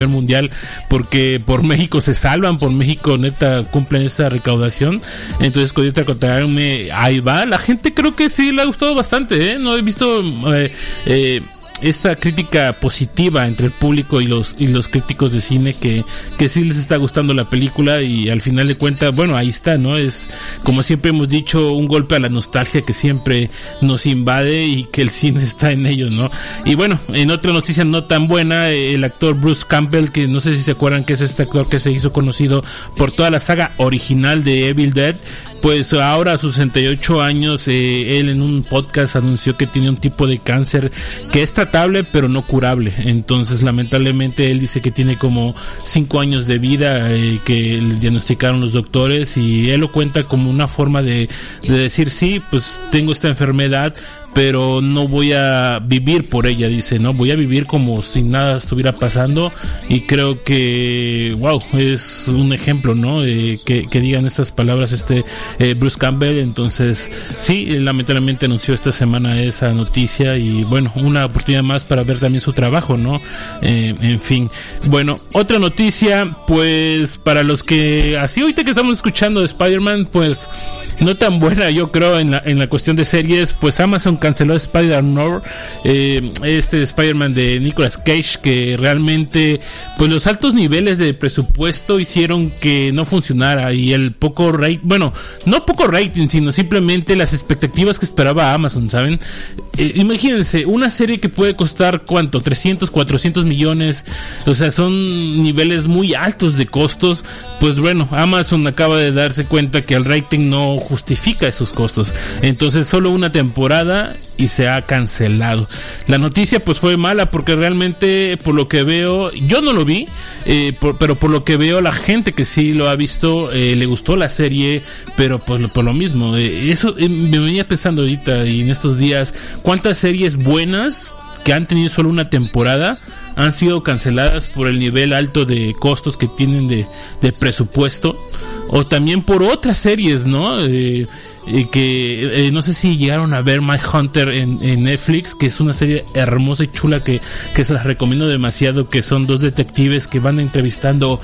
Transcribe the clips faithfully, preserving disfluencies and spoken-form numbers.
mundial, porque por México se salvan, por México neta cumplen esa recaudación. Entonces Coyote contra Army, ahí va. La gente creo que sí le ha gustado bastante, ¿eh? No he visto eh, eh, esta crítica positiva entre el público y los y los críticos de cine que que sí les está gustando la película, y al final de cuentas, bueno, ahí está, ¿no? Es como siempre hemos dicho, un golpe a la nostalgia que siempre nos invade y que el cine está en ello, ¿no? Y bueno, en otra noticia no tan buena, el actor Bruce Campbell, que no sé si se acuerdan que es este actor que se hizo conocido por toda la saga original de Evil Dead, pues ahora a sus sesenta y ocho años, eh, él en un podcast anunció que tiene un tipo de cáncer que es tratable pero no curable. Entonces lamentablemente él dice que tiene como cinco años de vida eh, que le diagnosticaron los doctores, y él lo cuenta como una forma de, de decir, sí, pues tengo esta enfermedad, pero no voy a vivir por ella, dice, no, voy a vivir como si nada estuviera pasando. Y creo que, wow, es un ejemplo, ¿no? Eh, que, que digan estas palabras este eh, Bruce Campbell. Entonces, sí, lamentablemente anunció esta semana esa noticia, y bueno, una oportunidad más para ver también su trabajo, ¿no? Eh, en fin, bueno, otra noticia, pues para los que, así ahorita que estamos escuchando de Spider-Man, pues no tan buena, yo creo, en la, en la cuestión de series, pues Amazon canceló Spider-Man, eh, este Spider-Man de Nicolas Cage, que realmente pues los altos niveles de presupuesto hicieron que no funcionara, y el poco rating, bueno, no poco rating, sino simplemente las expectativas que esperaba Amazon, ¿saben? Eh, imagínense, una serie que puede costar, ¿cuánto? trescientos, cuatrocientos millones, o sea, son niveles muy altos de costos. Pues bueno, Amazon acaba de darse cuenta que el rating no justifica esos costos, entonces solo una temporada y se ha cancelado. La noticia pues fue mala, porque realmente por lo que veo, yo no lo vi, eh, por, pero por lo que veo la gente que sí lo ha visto, eh, le gustó la serie, pero pues por lo mismo, eh, eso eh, me venía pensando ahorita y en estos días, cuántas series buenas que han tenido solo una temporada han sido canceladas por el nivel alto de costos que tienen de, de presupuesto, o también por otras series, ¿no? Eh, eh, que eh, no sé si llegaron a ver Mindhunter en, en Netflix, que es una serie hermosa y chula que, que se las recomiendo demasiado, que son dos detectives que van entrevistando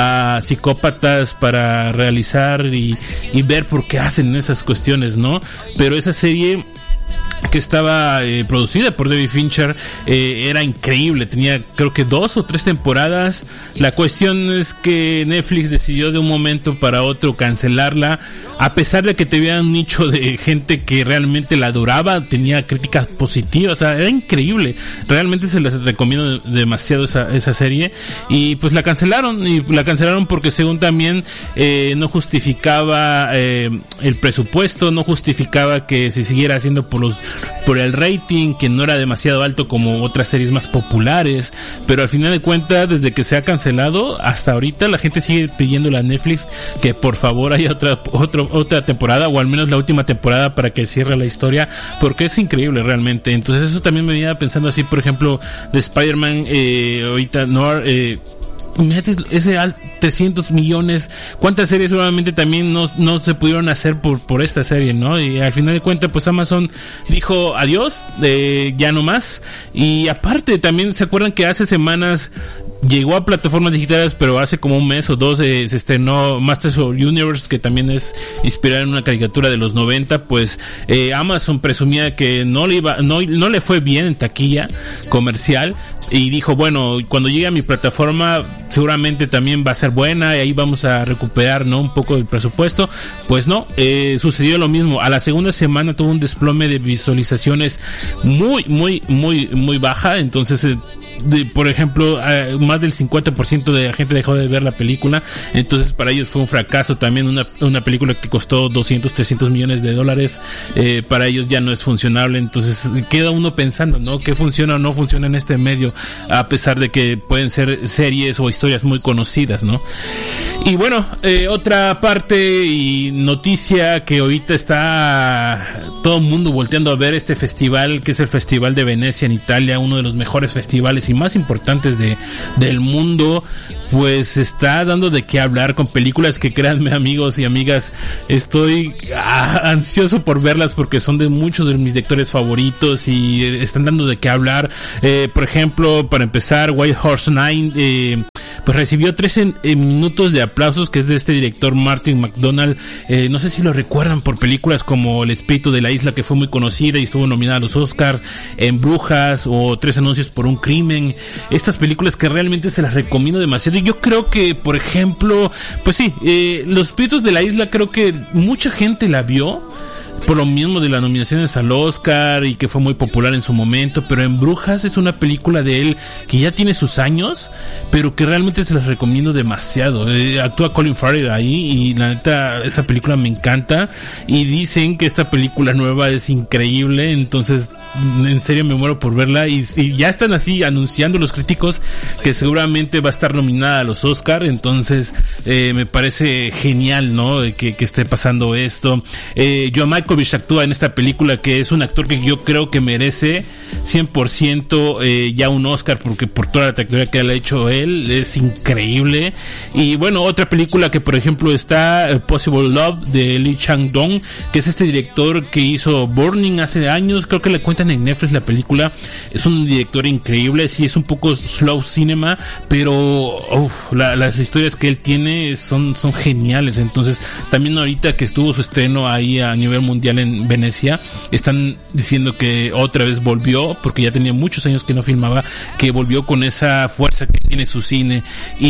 a psicópatas para realizar y, y ver por qué hacen esas cuestiones, ¿no? Pero esa serie, que estaba eh, producida por David Fincher, eh, era increíble, tenía creo que dos o tres temporadas. La cuestión es que Netflix decidió de un momento para otro cancelarla, a pesar de que tenía un nicho de gente que realmente la adoraba, tenía críticas positivas, o sea, era increíble. Realmente se les recomiendo demasiado esa, esa serie, y pues la cancelaron, y la cancelaron porque según también eh, no justificaba eh, el presupuesto, no justificaba que se siguiera haciendo por los por el rating, que no era demasiado alto como otras series más populares. Pero al final de cuentas, desde que se ha cancelado hasta ahorita, la gente sigue pidiéndole a Netflix que por favor haya otra otra otra temporada, o al menos la última temporada, para que cierre la historia, porque es increíble realmente. Entonces eso también me venía pensando así, por ejemplo, de Spider-Man, eh, ahorita no eh ese trescientos millones, cuántas series seguramente también no, no se pudieron hacer por, por esta serie, ¿no? Y al final de cuentas pues Amazon dijo adiós, eh, ya no más. Y aparte también se acuerdan que hace semanas llegó a plataformas digitales, pero hace como un mes o dos eh, se estrenó Masters of the Universe, que también es inspirada en una caricatura de los noventa. Pues eh, Amazon presumía que no le iba, no, no le fue bien en taquilla comercial, y dijo, bueno, cuando llegue a mi plataforma seguramente también va a ser buena, y ahí vamos a recuperar, ¿no?, un poco del presupuesto. Pues no, eh, sucedió lo mismo. A la segunda semana tuvo un desplome de visualizaciones muy, muy, muy, muy baja. Entonces, eh, de, por ejemplo, eh, más del cincuenta por ciento de la gente dejó de ver la película. Entonces para ellos fue un fracaso también. Una, una película que costó doscientos, trescientos millones de dólares, eh, para ellos ya no es funcionable. Entonces queda uno pensando, ¿no?, qué funciona o no funciona en este medio, a pesar de que pueden ser series o historias muy conocidas, ¿no? Y bueno, eh, otra parte y noticia que ahorita está todo el mundo volteando a ver, este festival, que es el Festival de Venecia en Italia, uno de los mejores festivales y más importantes de del mundo. pues está dando de qué hablar con películas que, créanme amigos y amigas, estoy ah, ansioso por verlas porque son de muchos de mis directores favoritos y están dando de qué hablar. Eh, por ejemplo, para empezar, White Horse Nine eh, pues recibió trece eh, minutos de aplausos, que es de este director Martin McDonagh. Eh, no sé si lo recuerdan por películas como El espíritu de la isla, que fue muy conocida y estuvo nominada a los Oscars, en Brujas o Tres anuncios por un crimen. Estas películas que realmente se las recomiendo demasiado. Y yo creo que, por ejemplo, pues sí, eh, Los espíritus de la isla, creo que mucha gente la vio por lo mismo de las nominaciones al Oscar y que fue muy popular en su momento, pero en Brujas es una película de él que ya tiene sus años, pero que realmente se las recomiendo demasiado. Eh, actúa Colin Farrell ahí y la neta esa película me encanta y dicen que esta película nueva es increíble, entonces en serio me muero por verla y, y ya están así anunciando los críticos que seguramente va a estar nominada a los Oscar, entonces eh, me parece genial, ¿no? Que, que esté pasando esto. Eh, John Malkovich actúa en esta película, que es un actor que yo creo que merece cien por ciento eh, ya un Oscar, porque por toda la trayectoria que ha hecho él, es increíble. Y bueno, otra película que por ejemplo está eh, Possible Love de Lee Chang-dong, que es este director que hizo Burning hace años, creo que le cuentan en Netflix la película. Es un director increíble, sí, es un poco slow cinema, pero uf, la, las historias que él tiene son, son geniales. Entonces también ahorita que estuvo su estreno ahí a nivel mundial en Venecia, están diciendo que otra vez volvió, porque ya tenía muchos años que no filmaba, que volvió con esa fuerza que tiene su cine.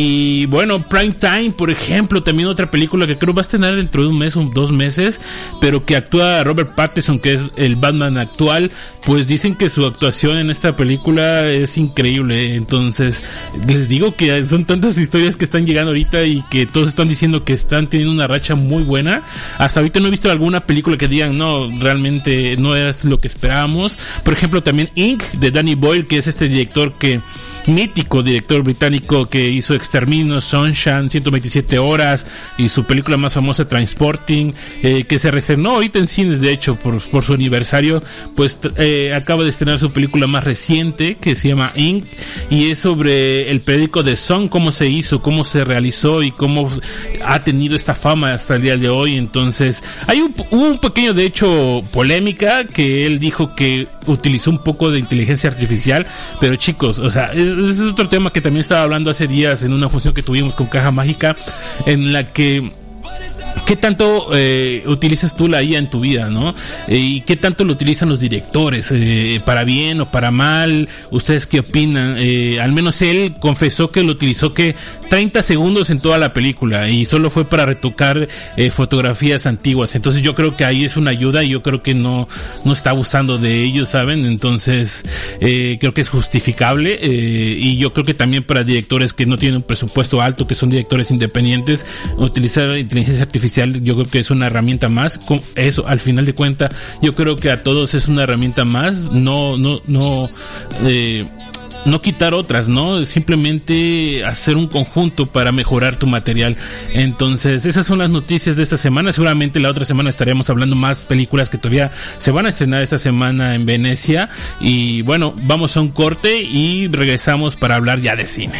Y bueno, Prime Time, por ejemplo, también otra película que creo va a estrenar dentro de un mes o dos meses, pero que actúa Robert Pattinson, que es el Batman actual. Pues dicen que su actuación en esta película es increíble. Entonces les digo que son tantas historias que están llegando ahorita y que todos están diciendo que están teniendo una racha muy buena. Hasta ahorita no he visto alguna película que digan no, realmente no es lo que esperábamos. Por ejemplo, también Ink de Danny Boyle, que es este director que mítico director británico que hizo Exterminio, Sunshine, ciento veintisiete horas y su película más famosa Transporting, eh, que se reestrenó ahorita en cines, de hecho, por, por su aniversario. Pues eh, acaba de estrenar su película más reciente, que se llama Ink, y es sobre el periódico The Sun, cómo se hizo, cómo se realizó y cómo ha tenido esta fama hasta el día de hoy. Entonces hay un, hubo un pequeño, de hecho, polémica, que él dijo que utilizó un poco de inteligencia artificial, pero chicos, o sea, es ese es otro tema que también estaba hablando hace días en una función que tuvimos con Caja Mágica, en la que ¿qué tanto eh, utilizas tú la I A en tu vida, no? Eh, ¿Y qué tanto lo utilizan los directores? Eh, ¿Para bien o para mal? ¿Ustedes qué opinan? Eh, al menos él confesó que lo utilizó que treinta segundos en toda la película y solo fue para retocar eh, fotografías antiguas. Entonces yo creo que ahí es una ayuda y yo creo que no, no está abusando de ellos, ¿saben? Entonces eh, creo que es justificable eh, y yo creo que también para directores que no tienen un presupuesto alto, que son directores independientes, utilizar inteligencia artificial yo creo que es una herramienta más. Eso, al final de cuentas, yo creo que a todos es una herramienta más, no, no, no, eh, no quitar otras, ¿no? Simplemente hacer un conjunto para mejorar tu material. Entonces, esas son las noticias de esta semana. Seguramente la otra semana estaremos hablando más películas que todavía se van a estrenar esta semana en Venecia. Y bueno, vamos a un corte y regresamos para hablar ya de cine.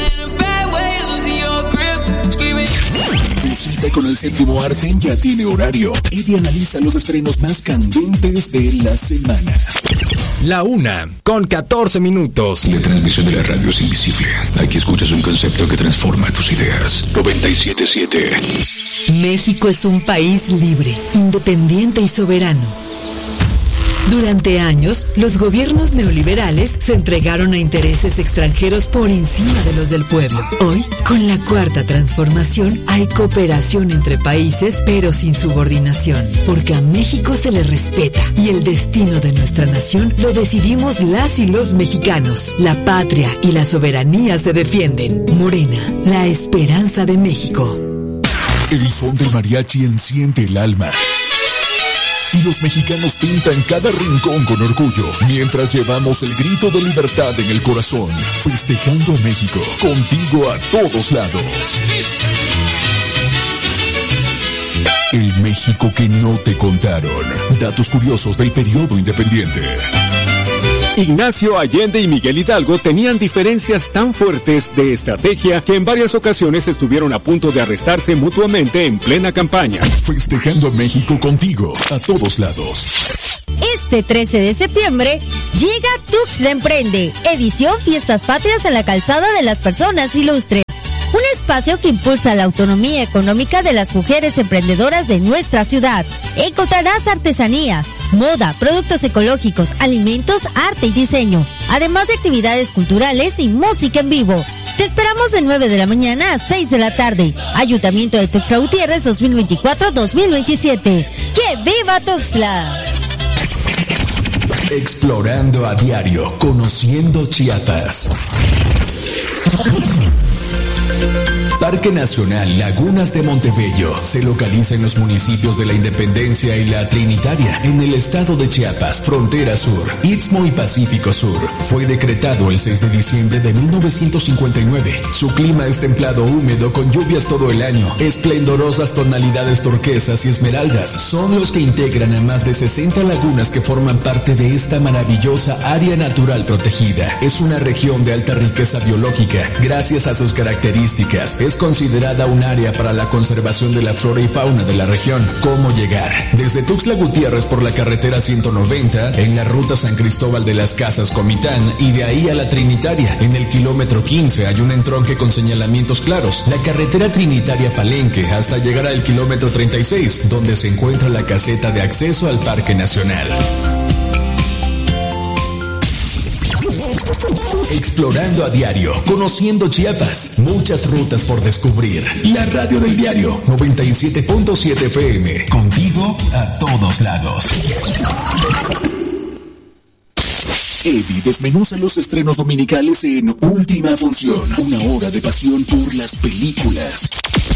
Tu cita con el séptimo arte ya tiene horario. Eddie analiza los estrenos más candentes de la semana. La una, con catorce minutos. La transmisión de la radio es invisible. Aquí escuchas un concepto que transforma tus ideas. noventa y siete punto siete. México es un país libre, independiente y soberano. Durante años, los gobiernos neoliberales se entregaron a intereses extranjeros por encima de los del pueblo. Hoy, con la cuarta transformación, hay cooperación entre países, pero sin subordinación, porque a México se le respeta y el destino de nuestra nación lo decidimos las y los mexicanos. La patria y la soberanía se defienden. Morena, la esperanza de México. El son del mariachi enciende el alma. Y los mexicanos pintan cada rincón con orgullo, mientras llevamos el grito de libertad en el corazón, festejando a México, contigo a todos lados. El México que no te contaron. Datos curiosos del periodo independiente. Ignacio Allende y Miguel Hidalgo tenían diferencias tan fuertes de estrategia que en varias ocasiones estuvieron a punto de arrestarse mutuamente en plena campaña. Festejando a México contigo, a todos lados. Este trece de septiembre llega Tuxtla Emprende, edición Fiestas Patrias en la Calzada de las Personas Ilustres. Un espacio que impulsa la autonomía económica de las mujeres emprendedoras de nuestra ciudad. Encontrarás artesanías, moda, productos ecológicos, alimentos, arte y diseño, además de actividades culturales y música en vivo. Te esperamos de nueve de la mañana a seis de la tarde. Ayuntamiento de Tuxtla Gutiérrez dos mil veinticuatro dos mil veintisiete. ¡Que viva Tuxtla! Explorando a diario, conociendo Chiapas. Parque Nacional Lagunas de Montebello se localiza en los municipios de La Independencia y La Trinitaria, en el estado de Chiapas, frontera sur, Istmo y Pacífico Sur. Fue decretado el seis de diciembre de mil novecientos cincuenta y nueve. Su clima es templado húmedo con lluvias todo el año. Esplendorosas tonalidades turquesas y esmeraldas son los que integran a más de sesenta lagunas que forman parte de esta maravillosa área natural protegida. Es una región de alta riqueza biológica. Gracias a sus características, es considerada un área para la conservación de la flora y fauna de la región. ¿Cómo llegar? Desde Tuxtla Gutiérrez por la carretera ciento noventa, en la ruta San Cristóbal de las Casas Comitán, y de ahí a la Trinitaria. En el kilómetro quince hay un entronque con señalamientos claros, la carretera Trinitaria Palenque, hasta llegar al kilómetro treinta y seis, donde se encuentra la caseta de acceso al Parque Nacional. Explorando a diario, conociendo Chiapas, muchas rutas por descubrir. La radio del diario noventa y siete punto siete F M, contigo a todos lados. Eddie desmenuza los estrenos dominicales en Última Función, una hora de pasión por las películas.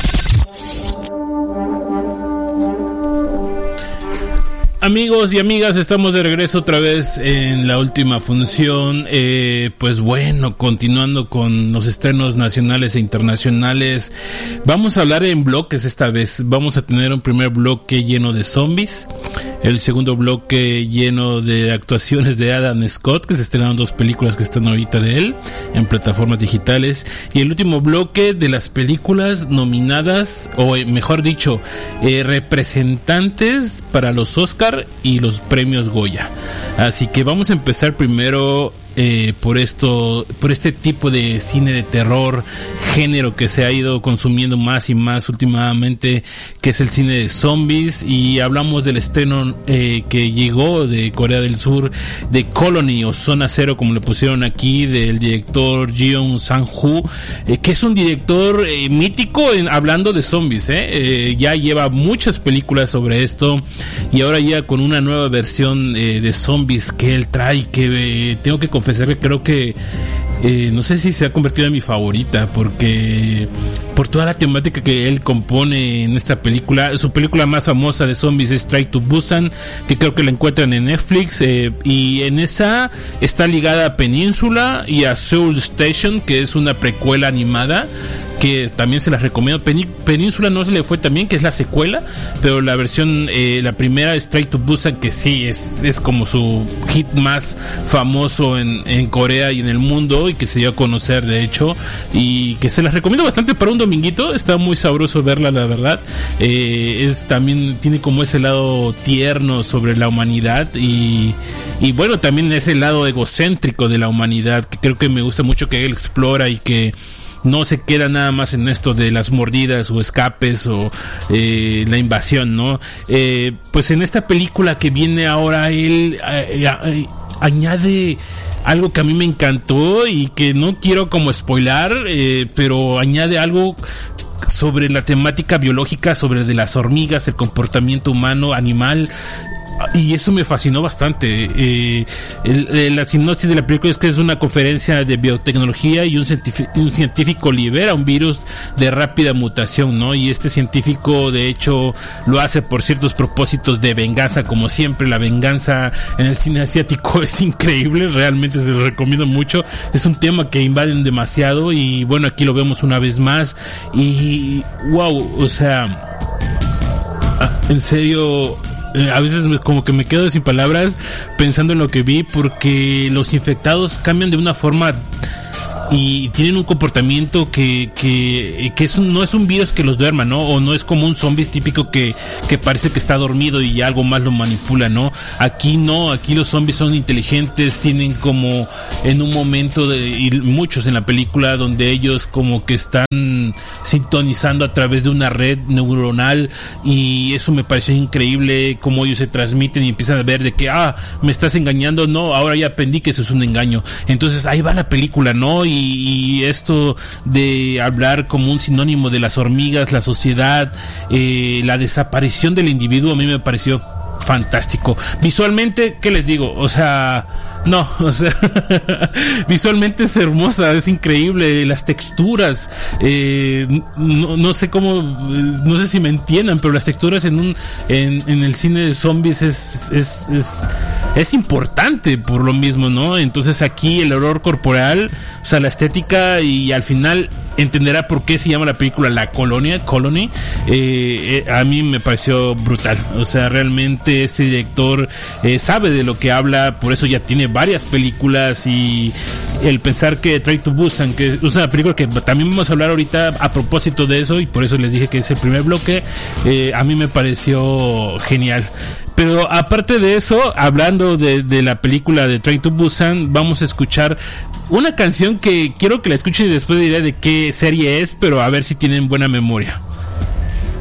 Amigos y amigas, estamos de regreso otra vez en la Última Función. Eh, pues bueno, continuando con los estrenos nacionales e internacionales, vamos a hablar en bloques esta vez. Vamos a tener un primer bloque lleno de zombies, el segundo bloque lleno de actuaciones de Adam Scott, que se estrenaron dos películas que están ahorita de él en plataformas digitales, y el último bloque de las películas nominadas, o mejor dicho, eh, representantes para los Oscar y los premios Goya. Así que vamos a empezar primero eh, por esto, por este tipo de cine de terror, género que se ha ido consumiendo más y más últimamente, que es el cine de zombies, y hablamos del estreno eh, que llegó de Corea del Sur de Colony o Zona Cero, como le pusieron aquí, del director Jeong Sang-ho, eh, que es un director eh, mítico en, hablando de zombies, eh, eh, ya lleva muchas películas sobre esto, y ahora ya con una nueva versión eh, de zombies que él trae, que eh, tengo que confesar que creo que eh, no sé si se ha convertido en mi favorita, porque por toda la temática que él compone en esta película. Su película más famosa de zombies es Train to Busan, que creo que la encuentran en Netflix, eh, y en esa está ligada a Península y a Seoul Station, que es una precuela animada que también se las recomiendo. Pen- Península no se le fue tan bien, que es la secuela, pero la versión, eh, la primera es Train to Busan, que sí, es, es como su hit más famoso en, en Corea y en el mundo, y que se dio a conocer de hecho, y que se las recomiendo bastante para un dominguito. Está muy sabroso verla, la verdad. Eh, es también, tiene como ese lado tierno sobre la humanidad, y, y bueno, también ese lado egocéntrico de la humanidad, que creo que me gusta mucho que él explora, y que no se queda nada más en esto de las mordidas o escapes o eh, la invasión, ¿no? Eh, pues en esta película que viene ahora, él eh, eh, añade algo que a mí me encantó y que no quiero como spoilar, eh, pero añade algo sobre la temática biológica, sobre de las hormigas, el comportamiento humano, animal. Y eso me fascinó bastante. Eh, el, el, la sinopsis de la película es que es una conferencia de biotecnología, y un científico, un científico libera un virus de rápida mutación, ¿no? Y este científico, de hecho, lo hace por ciertos propósitos de venganza, como siempre. La venganza en el cine asiático es increíble, realmente se lo recomiendo mucho. Es un tema que invaden demasiado, y bueno, aquí lo vemos una vez más. Y wow, o sea, en serio, eh, a veces me, como que me quedo sin palabras pensando en lo que vi, porque los infectados cambian de una forma y tienen un comportamiento que que, que es un, no es un virus que los duerma, ¿no? O no es como un zombie típico que, que parece que está dormido y algo más lo manipula, ¿no? Aquí no, aquí los zombies son inteligentes, tienen como en un momento de, y muchos en la película, donde ellos como que están sintonizando a través de una red neuronal, y eso me pareció increíble, cómo ellos se transmiten y empiezan a ver de que, ah, me estás engañando, no, ahora ya aprendí que eso es un engaño. Entonces ahí va la película, ¿no? Y y esto de hablar como un sinónimo de las hormigas, la sociedad, eh, la desaparición del individuo, a mí me pareció fantástico. Visualmente, ¿qué les digo? O sea, no, o sea, visualmente es hermosa, es increíble, las texturas, eh, no, no sé cómo, no sé si me entiendan, pero las texturas en un, en, en el cine de zombies es, es, es, es importante por lo mismo, ¿no? Entonces aquí el horror corporal, o sea, la estética, y al final entenderá por qué se llama la película La Colonia, Colony. Eh, eh, a mí me pareció brutal, o sea, realmente este director eh, sabe de lo que habla, por eso ya tiene varias películas, y el pensar que Train to Busan, que es una película que también vamos a hablar ahorita a propósito de eso, y por eso les dije que es el primer bloque, eh, a mí me pareció genial. Pero aparte de eso, hablando de, de la película de Train to Busan, vamos a escuchar una canción que quiero que la escuchen y después diré de qué serie es, pero a ver si tienen buena memoria.